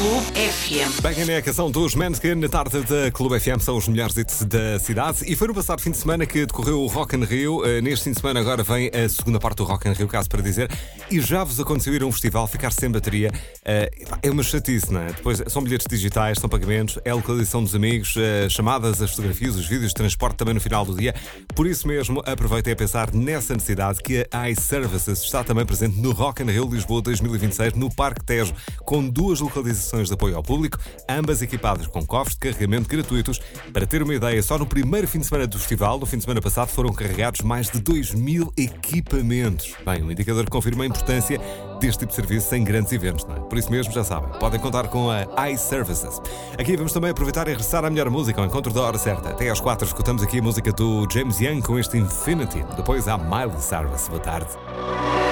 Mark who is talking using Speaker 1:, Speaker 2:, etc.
Speaker 1: Clube FM.
Speaker 2: Bem, a canção dos Måneskin na tarde da Clube FM são os melhores hits da cidade. E foi no passado fim de semana que decorreu o Rock in Rio. Neste fim de semana agora vem a segunda parte do Rock in Rio, caso para dizer. E já vos aconteceu ir a um festival, ficar sem bateria. É uma chatice, não é? Depois são bilhetes digitais, são pagamentos, é a localização dos amigos, chamadas, as fotografias, os vídeos de transporte também no final do dia. Por isso mesmo, aproveitei a pensar nessa necessidade que a iServices está também presente no Rock in Rio Lisboa 2026, no Parque Tejo, com 2 localizações de apoio ao público, ambas equipadas com cofres de carregamento gratuitos. Para ter uma ideia, só no primeiro fim de semana do festival, no fim de semana passado, foram carregados mais de 2.000 equipamentos. Bem, um indicador que confirma a importância deste tipo de serviço em grandes eventos, não é? Por isso mesmo, já sabem, podem contar com a iServices. Aqui vamos também aproveitar e regressar à melhor música, ao encontro da hora certa. Até às 4 escutamos aqui a música do James Young com este Infinity. Depois há Miley Cyrus. Boa tarde.